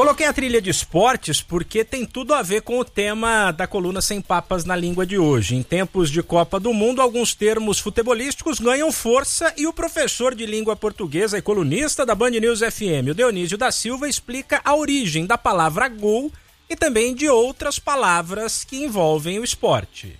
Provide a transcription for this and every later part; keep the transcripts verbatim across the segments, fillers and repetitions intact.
coloquei a trilha de esportes porque tem tudo a ver com o tema da coluna Sem Papas na Língua de hoje. Em tempos de Copa do Mundo, alguns termos futebolísticos ganham força e o professor de língua portuguesa e colunista da Band News F M, o Dionísio da Silva, explica a origem da palavra gol e também de outras palavras que envolvem o esporte.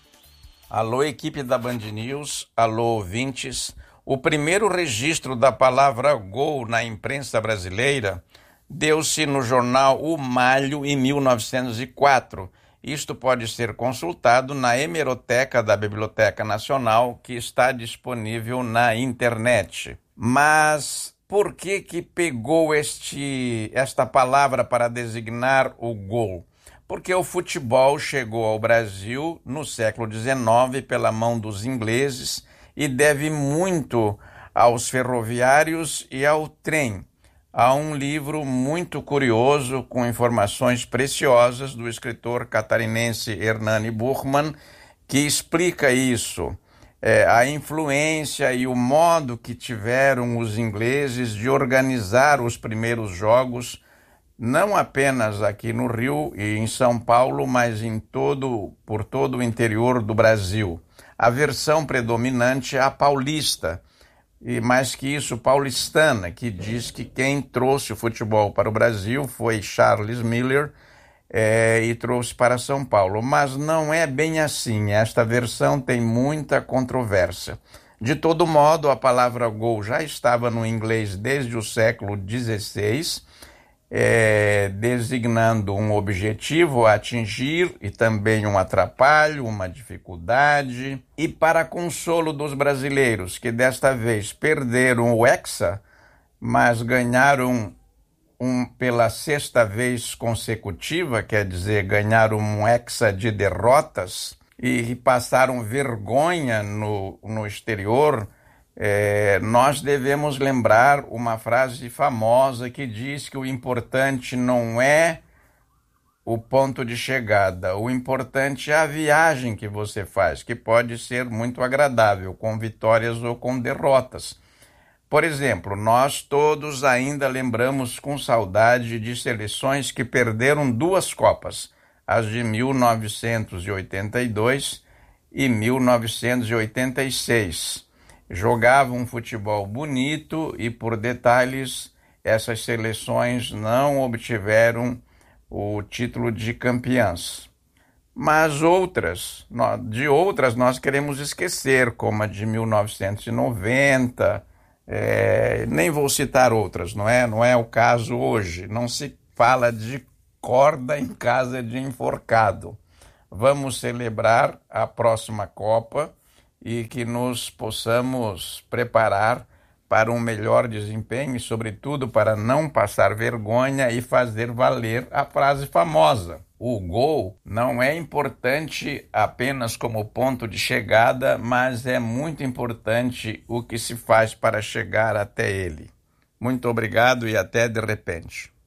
Alô, equipe da Band News, alô, ouvintes. O primeiro registro da palavra gol na imprensa brasileira deu-se no jornal O Malho em mil novecentos e quatro. Isto pode ser consultado na hemeroteca da Biblioteca Nacional, que está disponível na internet. Mas por que que pegou este, esta palavra para designar o gol? Porque o futebol chegou ao Brasil no século dezenove pela mão dos ingleses e deve muito aos ferroviários e ao trem. Há um livro muito curioso com informações preciosas do escritor catarinense Hernani Burman que explica isso, é, a influência e o modo que tiveram os ingleses de organizar os primeiros jogos, não apenas aqui no Rio e em São Paulo, mas em todo, por todo o interior do Brasil. A versão predominante é a paulista, e mais que isso, paulistana, que diz que quem trouxe o futebol para o Brasil foi Charles Miller é, e trouxe para São Paulo. Mas não é bem assim, esta versão tem muita controvérsia. De todo modo, a palavra gol já estava no inglês desde o século dezesseis, é, designando um objetivo a atingir e também um atrapalho, uma dificuldade. E para consolo dos brasileiros, que desta vez perderam o Hexa, mas ganharam um, pela sexta vez consecutiva, quer dizer, ganharam um Hexa de derrotas e passaram vergonha no, no exterior, É, nós devemos lembrar uma frase famosa que diz que o importante não é o ponto de chegada, o importante é a viagem que você faz, que pode ser muito agradável, com vitórias ou com derrotas. Por exemplo, nós todos ainda lembramos com saudade de seleções que perderam duas Copas, as de mil novecentos e oitenta e dois e mil novecentos e oitenta e seis. Jogavam um futebol bonito e, por detalhes, essas seleções não obtiveram o título de campeãs. Mas outras, de outras nós queremos esquecer, como a de mil novecentos e noventa, é, nem vou citar outras, não é? Não é o caso hoje, não se fala de corda em casa de enforcado. Vamos celebrar a próxima Copa e que nos possamos preparar para um melhor desempenho e, sobretudo, para não passar vergonha e fazer valer a frase famosa. O gol não é importante apenas como ponto de chegada, mas é muito importante o que se faz para chegar até ele. Muito obrigado e até de repente.